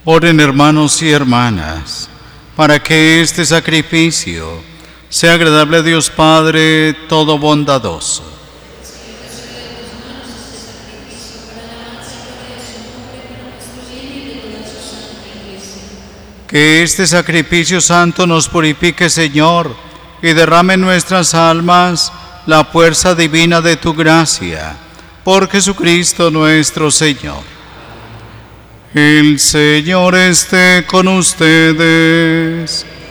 Oren, hermanos y hermanas, para que este sacrificio sea agradable a Dios Padre todo bondadoso. Que este sacrificio santo nos purifique, Señor, y derrame en nuestras almas la fuerza divina de tu gracia. Por Jesucristo nuestro Señor. El Señor esté con ustedes.